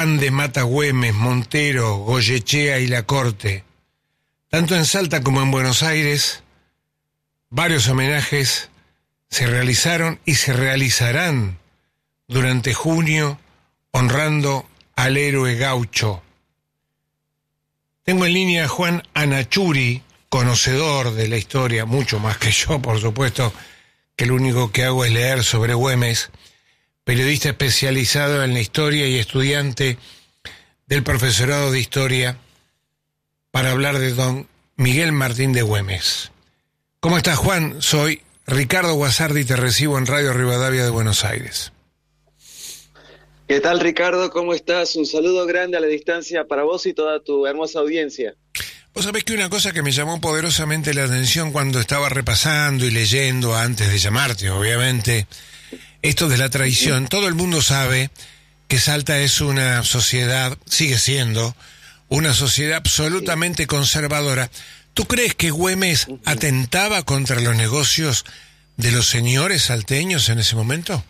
de Mata Güemes, Montero, Goyechea y La Corte. Tanto en Salta como en Buenos Aires, varios homenajes se realizaron y se realizarán durante junio, honrando al héroe gaucho. Tengo en línea a Juan Anachuri, conocedor de la historia, mucho más que yo, por supuesto, que lo único que hago es leer sobre Güemes, periodista especializado en la historia y estudiante del profesorado de historia, para hablar de don Miguel Martín de Güemes. ¿Cómo estás, Juan? Soy Ricardo Guasardi y te recibo en Radio Rivadavia de Buenos Aires. ¿Qué tal, Ricardo? ¿Cómo estás? Un saludo grande a la distancia para vos y toda tu hermosa audiencia. Vos sabés que una cosa que me llamó poderosamente la atención cuando estaba repasando y leyendo, antes de llamarte, obviamente, esto de la traición. Todo el mundo sabe que Salta es una sociedad, sigue siendo, una sociedad absolutamente conservadora. ¿Tú crees que Güemes atentaba contra los negocios de los señores salteños en ese momento?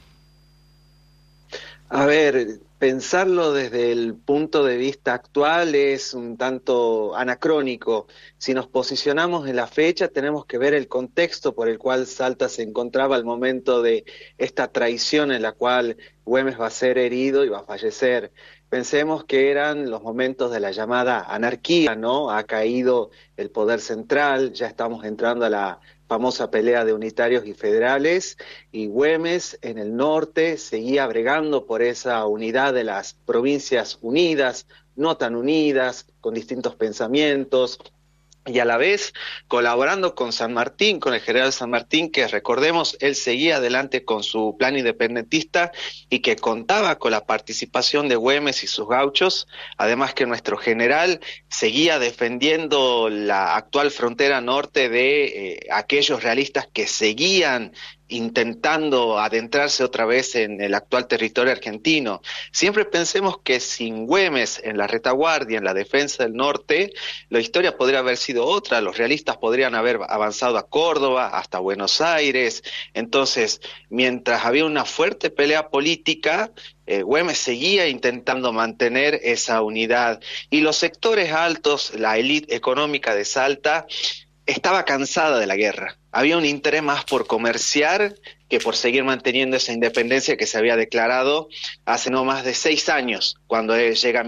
A ver, pensarlo desde el punto de vista actual es un tanto anacrónico. Si nos posicionamos en la fecha, tenemos que ver el contexto por el cual Salta se encontraba al momento de esta traición en la cual Güemes va a ser herido y va a fallecer. Pensemos que eran los momentos de la llamada anarquía, ¿no? Ha caído el poder central, ya estamos entrando a la famosa pelea de unitarios y federales, y Güemes en el norte seguía bregando por esa unidad de las provincias unidas, no tan unidas, con distintos pensamientos, y a la vez colaborando con San Martín, con el general San Martín, que recordemos, él seguía adelante con su plan independentista y que contaba con la participación de Güemes y sus gauchos, además que nuestro general seguía defendiendo la actual frontera norte de aquellos realistas que seguían intentando adentrarse otra vez en el actual territorio argentino. Siempre pensemos que sin Güemes en la retaguardia, en la defensa del norte, la historia podría haber sido otra. Los realistas podrían haber avanzado a Córdoba, hasta Buenos Aires. Entonces, mientras había una fuerte pelea política, Güemes seguía intentando mantener esa unidad. Y los sectores altos, la élite económica de Salta, estaba cansada de la guerra. Había un interés más por comerciar que por seguir manteniendo esa independencia que se había declarado hace no más de 6 años, cuando llega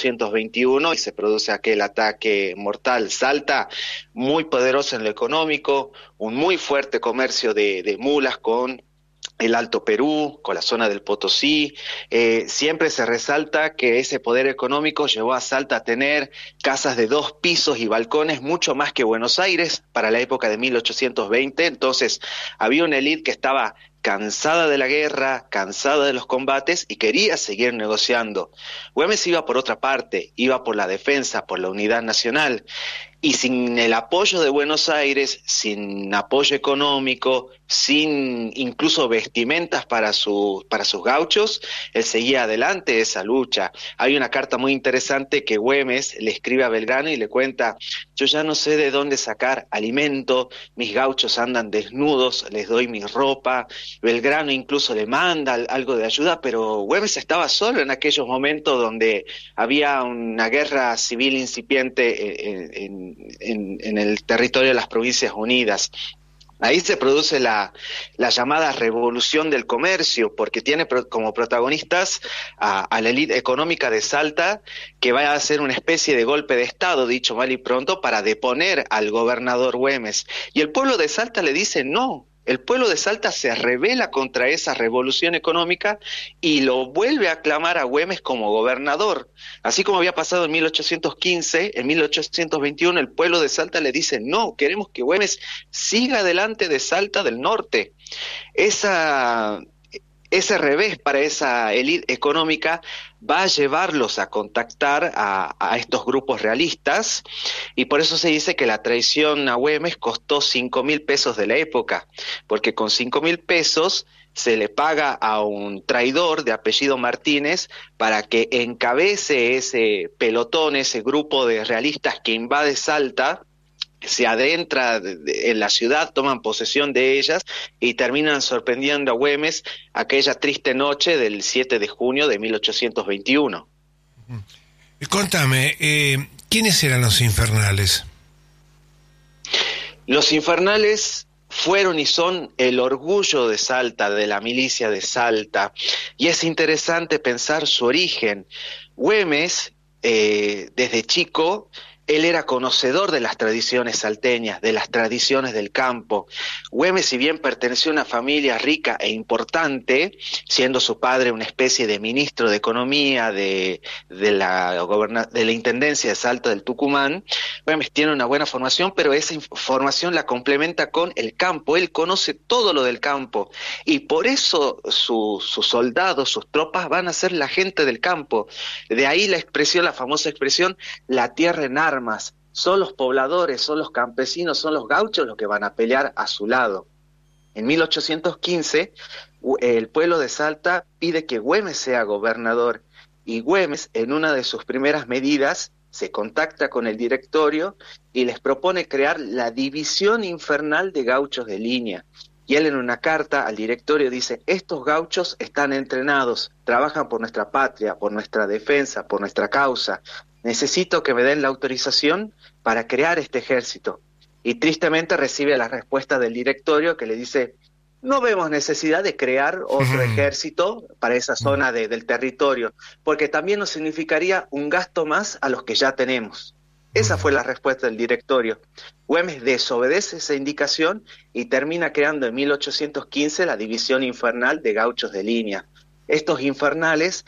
1821 y se produce aquel ataque mortal. Salta, muy poderoso en lo económico, un muy fuerte comercio de mulas con el Alto Perú, con la zona del Potosí. Siempre se resalta que ese poder económico llevó a Salta a tener casas de 2 pisos y balcones, mucho más que Buenos Aires para la época de 1820. Entonces había una élite que estaba cansada de la guerra, cansada de los combates y quería seguir negociando. Güemes iba por otra parte, iba por la defensa, por la unidad nacional. Y sin el apoyo de Buenos Aires, sin apoyo económico, sin incluso vestimentas para sus gauchos, él seguía adelante esa lucha. Hay una carta muy interesante que Güemes le escribe a Belgrano y le cuenta: yo ya no sé de dónde sacar alimento, mis gauchos andan desnudos, les doy mi ropa. Belgrano incluso le manda algo de ayuda, pero Güemes estaba solo en aquellos momentos donde había una guerra civil incipiente en el territorio de las Provincias Unidas. Ahí se produce la llamada revolución del comercio, porque tiene como protagonistas a la élite económica de Salta, que va a hacer una especie de golpe de Estado, dicho mal y pronto, para deponer al gobernador Güemes. Y el pueblo de Salta le dice no. El pueblo de Salta se rebela contra esa revolución económica y lo vuelve a aclamar a Güemes como gobernador. Así como había pasado en 1815, en 1821 el pueblo de Salta le dice no, queremos que Güemes siga adelante de Salta del norte. Ese revés para esa élite económica va a llevarlos a contactar a estos grupos realistas, y por eso se dice que la traición a Güemes costó 5.000 pesos de la época, porque con 5.000 pesos se le paga a un traidor de apellido Martínez para que encabece ese pelotón, ese grupo de realistas que invade Salta, se adentra en la ciudad, toman posesión de ellas y terminan sorprendiendo a Güemes aquella triste noche del 7 de junio de 1821. Contame, ¿quiénes eran los infernales? Los infernales fueron y son el orgullo de Salta, de la milicia de Salta, y es interesante pensar su origen. Güemes, desde chico, él era conocedor de las tradiciones salteñas, de las tradiciones del campo. Güemes, si bien perteneció a una familia rica e importante, siendo su padre una especie de ministro de Economía de la Intendencia de Salta del Tucumán, Güemes tiene una buena formación, pero esa formación la complementa con el campo. Él conoce todo lo del campo y por eso sus soldados, sus tropas van a ser la gente del campo. De ahí la expresión, la famosa expresión, la tierra en armas. Son los pobladores, son los campesinos, son los gauchos los que van a pelear a su lado. En 1815, el pueblo de Salta pide que Güemes sea gobernador y Güemes, en una de sus primeras medidas, se contacta con el directorio y les propone crear la División Infernal de Gauchos de Línea. Y él en una carta al directorio dice: estos gauchos están entrenados, trabajan por nuestra patria, por nuestra defensa, por nuestra causa. Necesito que me den la autorización para crear este ejército. Y tristemente recibe la respuesta del directorio que le dice: no vemos necesidad de crear otro ejército para esa zona del territorio, porque también nos significaría un gasto más a los que ya tenemos. Esa fue la respuesta del directorio. Güemes desobedece esa indicación y termina creando en 1815 la División Infernal de Gauchos de Línea. Estos infernales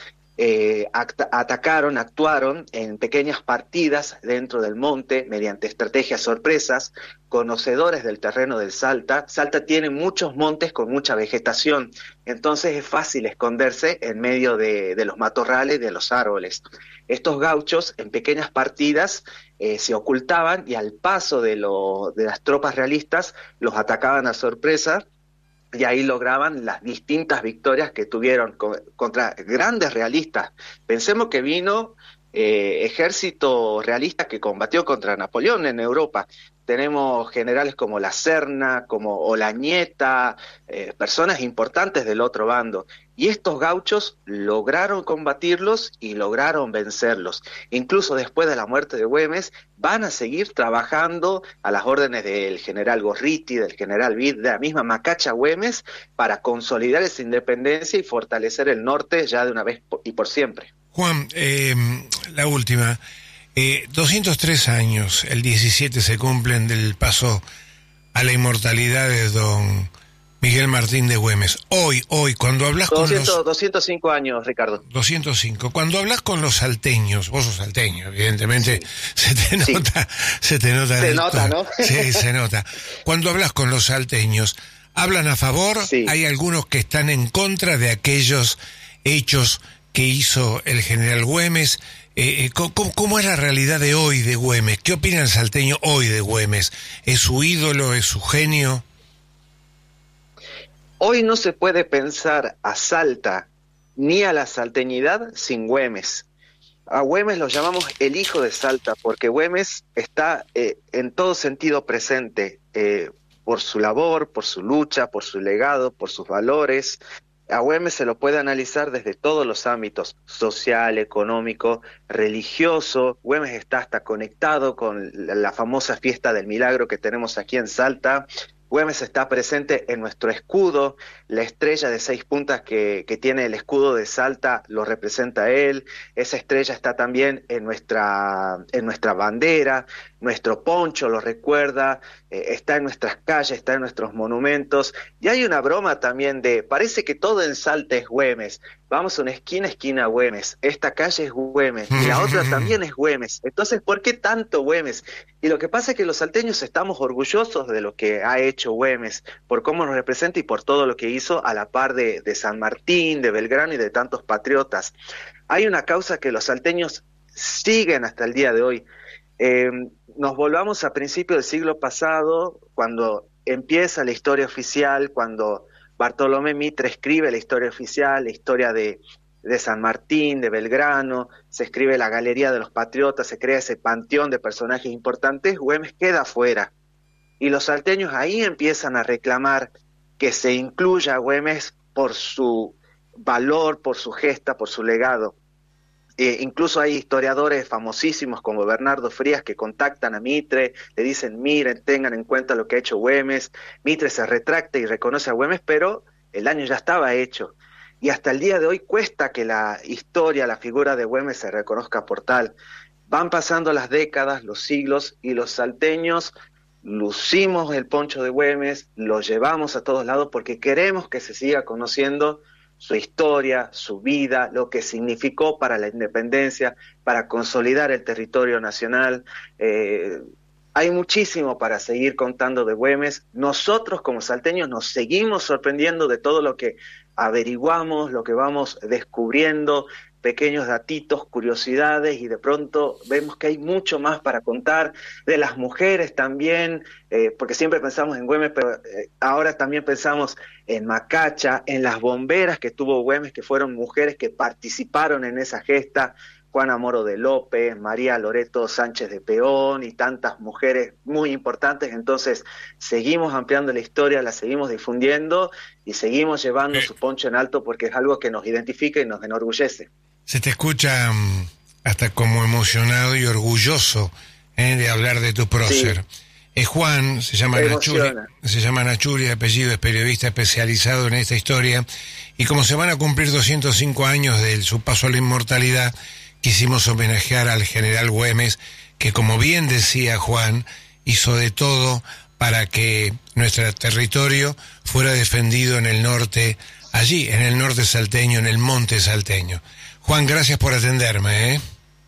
actuaron en pequeñas partidas dentro del monte mediante estrategias sorpresas, conocedores del terreno del Salta. Salta tiene muchos montes con mucha vegetación, entonces es fácil esconderse en medio de los matorrales, de los árboles. Estos gauchos en pequeñas partidas se ocultaban y al paso de las tropas realistas los atacaban a sorpresa. Y ahí lograban las distintas victorias que tuvieron contra grandes realistas. Pensemos que vino ejército realista que combatió contra Napoleón en Europa. Tenemos generales como La Serna, como Olañeta, personas importantes del otro bando. Y estos gauchos lograron combatirlos y lograron vencerlos. Incluso después de la muerte de Güemes, van a seguir trabajando a las órdenes del general Gorriti, del general Vid, de la misma Macacha Güemes, para consolidar esa independencia y fortalecer el norte ya de una vez y por siempre. Juan, la última. 203 años, el 17 se cumplen del paso a la inmortalidad de don Miguel Martín de Güemes. Hoy, cuando hablas con los... 205 años, Ricardo. 205. Cuando hablas con los salteños, vos sos salteño, evidentemente, sí. se te nota. Se nota, ¿no? Sí, se nota. Cuando hablas con los salteños, ¿hablan a favor? Sí. Hay algunos que están en contra de aquellos hechos que hizo el general Güemes. ¿Cómo es la realidad de hoy de Güemes? ¿Qué opina el salteño hoy de Güemes? ¿Es su ídolo? ¿Es su genio? Hoy no se puede pensar a Salta ni a la salteñidad sin Güemes. A Güemes lo llamamos el hijo de Salta porque Güemes está en todo sentido presente por su labor, por su lucha, por su legado, por sus valores. A Güemes se lo puede analizar desde todos los ámbitos, social, económico, religioso. Güemes está hasta conectado con la famosa fiesta del milagro que tenemos aquí en Salta. Güemes está presente en nuestro escudo, la estrella de 6 puntas que tiene el escudo de Salta lo representa él. Esa estrella está también en nuestra bandera, nuestro poncho lo recuerda, está en nuestras calles, está en nuestros monumentos. Y hay una broma también parece que todo en Salta es Güemes. Vamos a una esquina Güemes, esta calle es Güemes y la otra también es Güemes. Entonces, ¿por qué tanto Güemes? Y lo que pasa es que los salteños estamos orgullosos de lo que ha hecho Güemes, por cómo nos representa y por todo lo que hizo a la par de San Martín, de Belgrano y de tantos patriotas. Hay una causa que los salteños siguen hasta el día de hoy. Nos volvamos a principios del siglo pasado, cuando empieza la historia oficial, cuando Bartolomé Mitre escribe la historia oficial, la historia de San Martín, de Belgrano, se escribe la Galería de los Patriotas, se crea ese panteón de personajes importantes. Güemes queda fuera. Y los salteños ahí empiezan a reclamar que se incluya a Güemes por su valor, por su gesta, por su legado. Incluso hay historiadores famosísimos como Bernardo Frías que contactan a Mitre, le dicen, miren, tengan en cuenta lo que ha hecho Güemes. Mitre se retracta y reconoce a Güemes, pero el daño ya estaba hecho. Y hasta el día de hoy cuesta que la historia, la figura de Güemes se reconozca por tal. Van pasando las décadas, los siglos, y los salteños lucimos el poncho de Güemes, lo llevamos a todos lados porque queremos que se siga conociendo su historia, su vida, lo que significó para la independencia, para consolidar el territorio nacional. Hay muchísimo para seguir contando de Güemes. Nosotros como salteños nos seguimos sorprendiendo de todo lo que averiguamos, lo que vamos descubriendo, pequeños datitos, curiosidades, y de pronto vemos que hay mucho más para contar, de las mujeres también, porque siempre pensamos en Güemes, pero ahora también pensamos en Macacha, en las bomberas que tuvo Güemes, que fueron mujeres que participaron en esa gesta, Juana Moro de López, María Loreto Sánchez de Peón y tantas mujeres muy importantes. Entonces seguimos ampliando la historia, la seguimos difundiendo y seguimos llevando su poncho en alto porque es algo que nos identifica y nos enorgullece. Se te escucha hasta como emocionado y orgulloso de hablar de tu prócer. Sí. Juan, se llama Nachuri, de apellido, es periodista especializado en esta historia, y como se van a cumplir 205 años de su paso a la inmortalidad, quisimos homenajear al general Güemes, que, como bien decía Juan, hizo de todo para que nuestro territorio fuera defendido en el norte, allí, en el norte salteño, en el monte salteño. Juan, gracias por atenderme,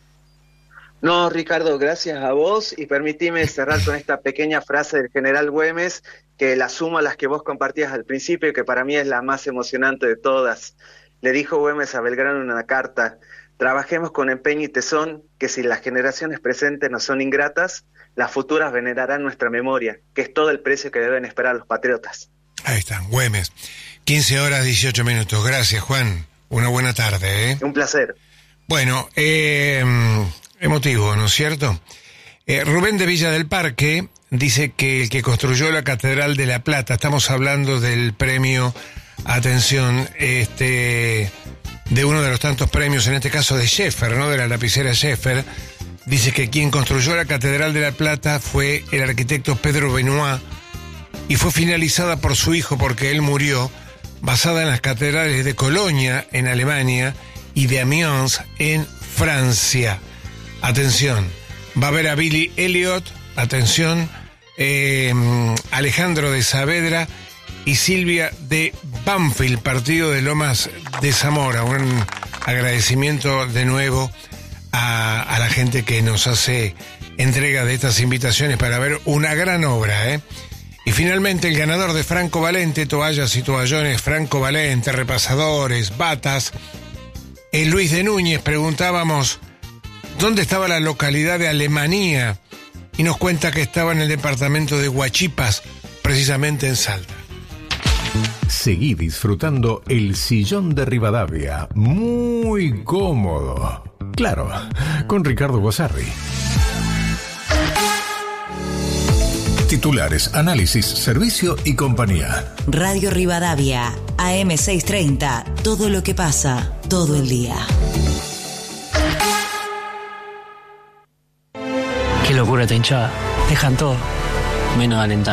No, Ricardo, gracias a vos, y permitime cerrar con esta pequeña frase del general Güemes, que la sumo a las que vos compartías al principio y que para mí es la más emocionante de todas. Le dijo Güemes a Belgrano en una carta: trabajemos con empeño y tesón, que si las generaciones presentes nos son ingratas, las futuras venerarán nuestra memoria, que es todo el precio que deben esperar los patriotas. Ahí están, Güemes. 15 horas 18 minutos. Gracias, Juan. Una buena tarde, Un placer. Bueno, emotivo, ¿no es cierto? Rubén de Villa del Parque dice que el que construyó la Catedral de La Plata, estamos hablando del premio, atención, de uno de los tantos premios, en este caso de Schaeffer, ¿no? De la lapicera Schaeffer, dice que quien construyó la Catedral de La Plata fue el arquitecto Pedro Benoit, y fue finalizada por su hijo porque él murió, basada en las catedrales de Colonia en Alemania y de Amiens en Francia. Atención, va a ver a Billy Elliot, atención, Alejandro de Saavedra y Silvia de Banfield, partido de Lomas de Zamora. Un agradecimiento de nuevo a la gente que nos hace entrega de estas invitaciones para ver una gran obra, Y finalmente el ganador de Franco Valente, toallas y toallones Franco Valente, repasadores, batas, Luis de Núñez. Preguntábamos dónde estaba la localidad de Alemania y nos cuenta que estaba en el departamento de Huachipas, precisamente en Salta. Seguí disfrutando el sillón de Rivadavia, muy cómodo. Claro, con Ricardo Gosarri. Titulares, análisis, servicio y compañía. Radio Rivadavia, AM 630, todo lo que pasa, todo el día. Qué locura esta hinchada. Dejan todo, menos alentar.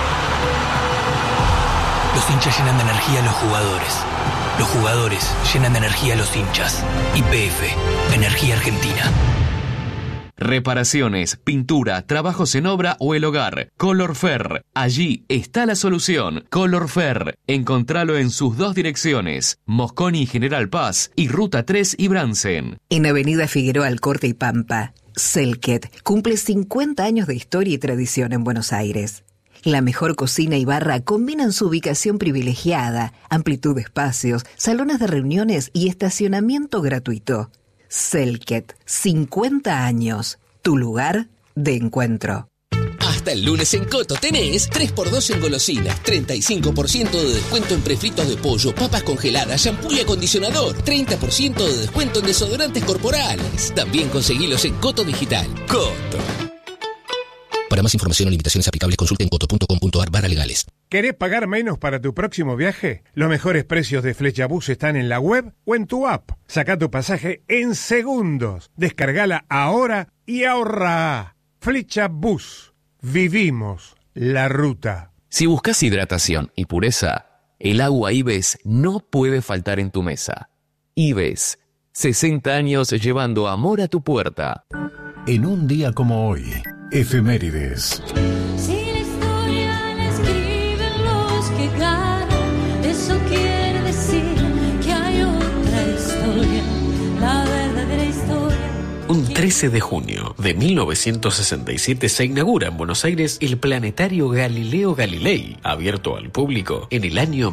Los hinchas llenan de energía a los jugadores. Los jugadores llenan de energía a los hinchas. YPF, Energía Argentina. Reparaciones, pintura, trabajos en obra o el hogar. Colorfer. Allí está la solución. Colorfer. Encontralo en sus dos direcciones. Mosconi y General Paz y Ruta 3 y Bransen. En Avenida Figueroa Alcorte y Pampa, Selket cumple 50 años de historia y tradición en Buenos Aires. La mejor cocina y barra combinan su ubicación privilegiada, amplitud de espacios, salones de reuniones y estacionamiento gratuito. Selket, 50 años, tu lugar de encuentro. Hasta el lunes en Coto tenés 3x2 en golosinas, 35% de descuento en prefritos de pollo, papas congeladas, shampoo y acondicionador, 30% de descuento en desodorantes corporales. También conseguilos en Coto Digital. Coto. Para más información o limitaciones aplicables, consulten coto.com.ar/legales. ¿Querés pagar menos para tu próximo viaje? Los mejores precios de Flechabús están en la web o en tu app. Saca tu pasaje en segundos. Descargala ahora y ahorra. Flechabús. Vivimos la ruta. Si buscas hidratación y pureza, el agua Ives no puede faltar en tu mesa. Ives, 60 años llevando amor a tu puerta. En un día como hoy, efemérides. Si la historia la escriben los que ganan, eso quiere decir que hay otra historia, la verdadera historia. Un 13 de junio de 1967 se inaugura en Buenos Aires el planetario Galileo Galilei, abierto al público en el año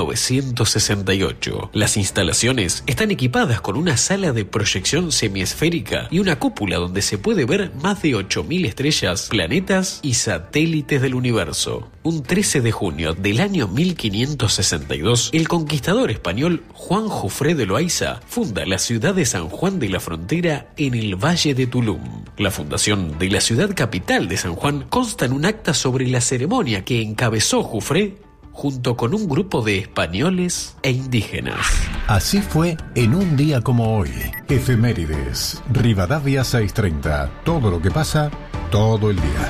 1968. Las instalaciones están equipadas con una sala de proyección semiesférica y una cúpula donde se puede ver más de 8.000 estrellas, planetas y satélites del universo. Un 13 de junio del año 1562, el conquistador español Juan Jufré de Loaiza funda la ciudad de San Juan de la Frontera en el Valle de Tulum. La fundación de la ciudad capital de San Juan consta en un acta sobre la ceremonia que encabezó Jufré junto con un grupo de españoles e indígenas. Así fue en un día como hoy. Efemérides. Rivadavia 630. Todo lo que pasa, todo el día.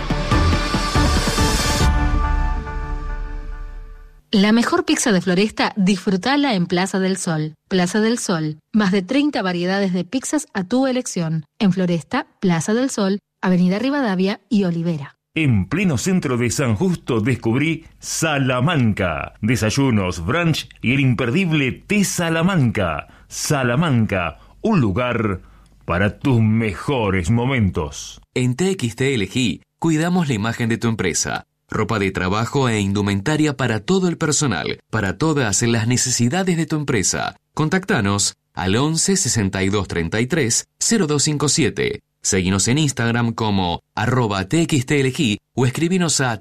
La mejor pizza de Floresta, disfrutala en Plaza del Sol. Plaza del Sol, más de 30 variedades de pizzas a tu elección. En Floresta, Plaza del Sol, Avenida Rivadavia y Olivera. En pleno centro de San Justo descubrí Salamanca. Desayunos, brunch y el imperdible té Salamanca. Salamanca, un lugar para tus mejores momentos. En TXT Elegí, cuidamos la imagen de tu empresa. Ropa de trabajo e indumentaria para todo el personal, para todas las necesidades de tu empresa. Contactanos al 11 62 33 0257. Seguinos en Instagram como @txtelegí o escribinos a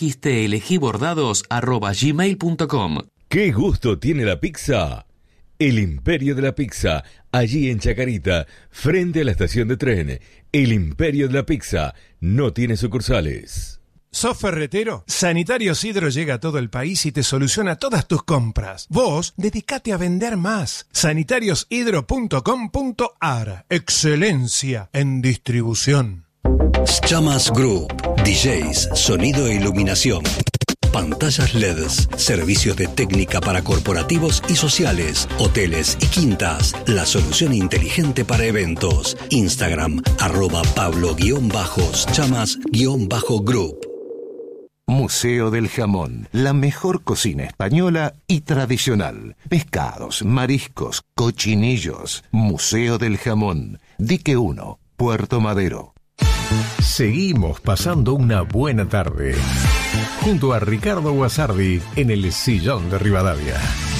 txtelegibordados@gmail.com. ¿Qué gusto tiene la pizza? El Imperio de la Pizza, allí en Chacarita, frente a la estación de tren. El Imperio de la Pizza no tiene sucursales. ¿Sos ferretero? Sanitarios Hidro llega a todo el país y te soluciona todas tus compras. Vos, dedicate a vender más. sanitariosHidro.com.ar. Excelencia en distribución. Chamas Group. DJs, sonido e iluminación. Pantallas LEDs, servicios de técnica para corporativos y sociales, hoteles y quintas. La solución inteligente para eventos. Instagram, @Pablo_Chamas_Group. Museo del Jamón, la mejor cocina española y tradicional. Pescados, mariscos, cochinillos. Museo del Jamón, Dique 1, Puerto Madero. Seguimos pasando una buena tarde junto a Ricardo Guasardi en el Sillón de Rivadavia.